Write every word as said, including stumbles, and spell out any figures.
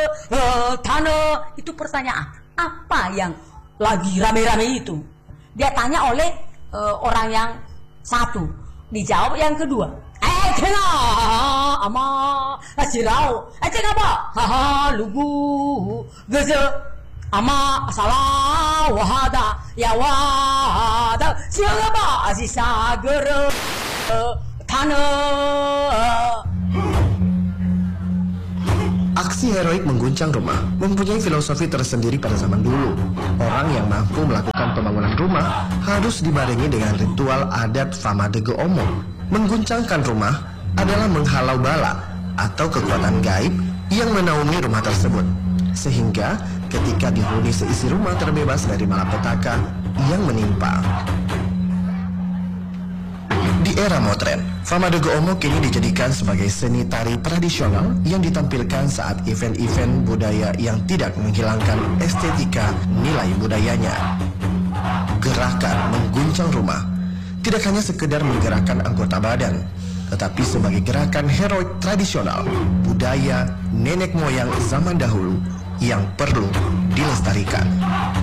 uh, tanah. Itu pertanyaan apa yang lagi rame-rame itu? Dia tanya oleh uh, orang yang satu, dijawab yang kedua. Eh, tengah, ama, asirau, eh tengah apa? Haha, lugu, geze, ama, salah, wahada, ya wahada, siapa? Asisa gere, tanah. Aksi heroik mengguncang rumah mempunyai filosofi tersendiri pada zaman dulu. Orang yang mampu melakukan pembangunan rumah harus dibarengi dengan ritual adat Famadege Omo. Mengguncangkan rumah adalah menghalau bala atau kekuatan gaib yang menaungi rumah tersebut. Sehingga ketika dihuni seisi rumah terbebas dari malapetaka yang menimpa. Di era modern, Famadege Omo kini dijadikan sebagai seni tari tradisional yang ditampilkan saat event-event budaya yang tidak menghilangkan estetika nilai budayanya. Gerakan mengguncang rumah tidak hanya sekedar menggerakkan anggota badan, tetapi sebagai gerakan heroik tradisional budaya nenek moyang zaman dahulu yang perlu dilestarikan.